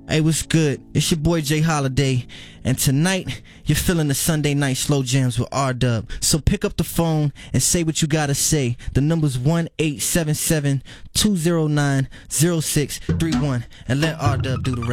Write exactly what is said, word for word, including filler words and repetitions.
Hey, what's good? It's your boy Jay Holiday, and tonight you're feeling the Sunday night slow jams with R-Dub. So pick up the phone and say what you gotta say. The number's one eight seven seven, two zero nine, zero six three one, and let R-Dub do the rest.